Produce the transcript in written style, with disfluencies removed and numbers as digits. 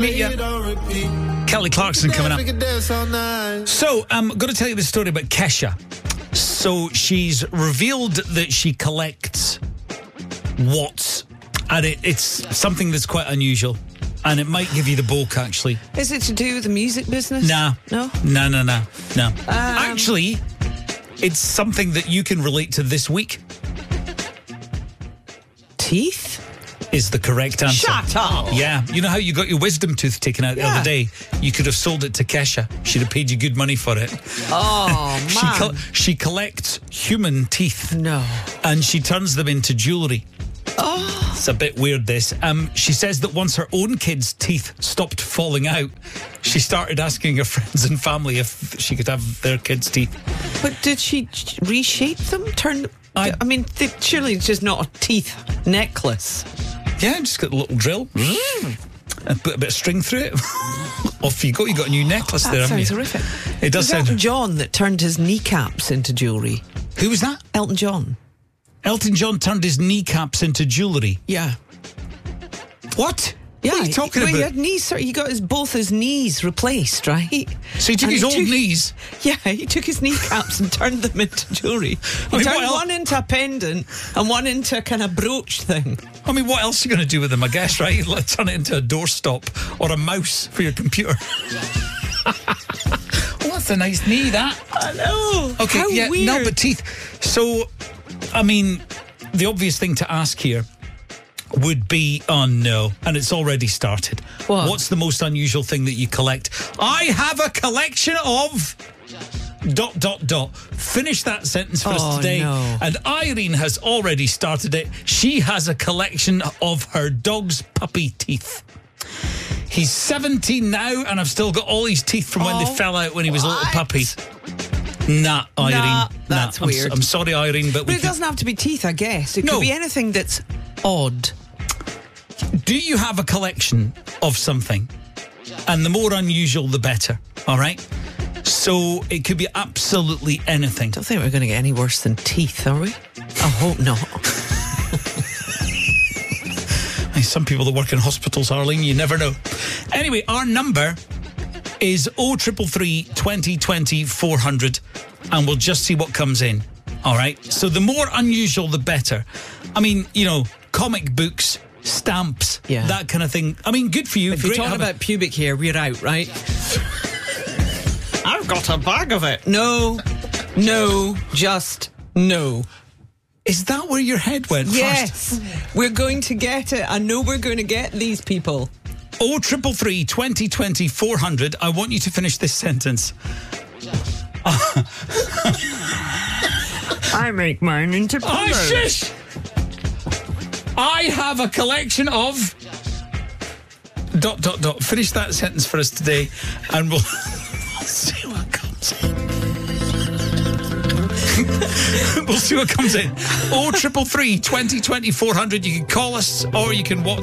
Kelly Clarkson coming up. So, I'm going to tell you the story about Kesha. So, she's revealed that she collects watts, and it's something that's quite unusual, and it might give you the bulk, actually. Is it to do with the music business? Nah. No? No. Actually, it's something that you can relate to this week. Teeth? Is the correct answer. Shut up! Yeah. You know how you got your wisdom tooth taken out the other day? You could have sold it to Kesha. She'd have paid you good money for it. Oh, man. She collects human teeth. No. And she turns them into jewellery. Oh. It's a bit weird, this. She says that once her own kids' teeth stopped falling out, she started asking her friends and family if she could have their kids' teeth. But did she reshape them? Surely it's just not a teeth necklace. Yeah, just got a little drill and put a bit of string through it. Off you go. You got a new necklace there, haven't you? That sounds horrific. It does sound. Elton John that turned his kneecaps into jewellery. Who was that? Elton John. Elton John turned his kneecaps into jewellery. Yeah. What? Yeah, what are you talking about? He had knees, he got both his knees replaced, right? So he took his old knees? Yeah, he took his kneecaps and turned them into jewellery. He turned one into a pendant and one into a kind of brooch thing. I mean, what else are you going to do with them, I guess, right? Let's turn it into a doorstop or a mouse for your computer. Well, that's a nice knee, that. I know. Okay, how yeah, weird. no, but teeth. So, I mean, the obvious thing to ask here would be, oh no, and it's already started. What? What's the most unusual thing that you collect? I have a collection of... ... Finish that sentence for us today. No. And Irene has already started it. She has a collection of her dog's puppy teeth. He's 17 now, and I've still got all his teeth from when they fell out when he was a little puppy. Nah, Irene. That's weird. I'm sorry, Irene, but it doesn't have to be teeth, I guess. It could be anything that's odd. Do you have a collection of something? And the more unusual, the better. All right? So it could be absolutely anything. I don't think we're going to get any worse than teeth, are we? I hope not. Some people that work in hospitals, Arlene, you never know. Anyway, our number is 0333 2020 400, and we'll just see what comes in. All right? So the more unusual, the better. I mean, you know, comic books, stamps, that kind of thing. I mean, good for you. If you're talking about pubic hair, we're out, right? I've got a bag of it. No, just no. Is that where your head went first? Yes, we're going to get it. I know we're going to get these people. 0333 2020 400. I want you to finish this sentence. I make mine into pillows. Oh, shush! I have a collection of... ... Finish that sentence for us today, and we'll see what comes in. We'll see what comes in. 0333 2020 400. You can call us or you can WhatsApp.